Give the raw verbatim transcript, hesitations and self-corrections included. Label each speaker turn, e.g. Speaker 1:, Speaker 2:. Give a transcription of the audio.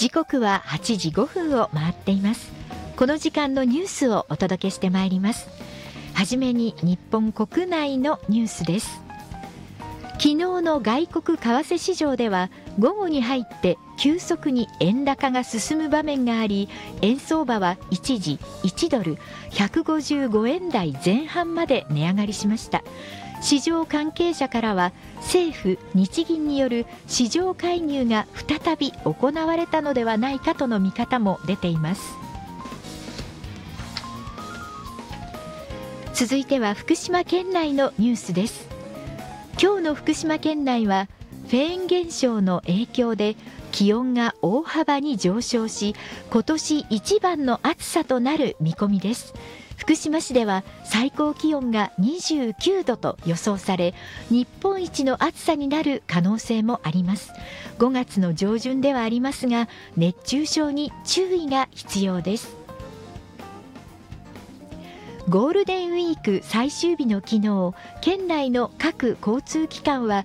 Speaker 1: 時刻ははちじごふんを回っています。この時間のニュースをお届けしてまいります。はじめに日本国内のニュースです。昨日の外国為替市場では午後に入って急速に円高が進む場面があり、円相場は一時いちドルひゃくごじゅうごえん台前半まで値上がりしました。市場関係者からは政府・日銀による市場介入が再び行われたのではないかとの見方も出ています。続いては福島県内のニュースです。今日の福島県内はフェーン現象の影響で気温が大幅に上昇し、今年一番の暑さとなる見込みです。福島市では最高気温がにじゅうきゅうどと予想され、日本一の暑さになる可能性もあります。ごがつの上旬ではありますが、熱中症に注意が必要です。ゴールデンウィーク最終日の昨日、県内の各交通機関は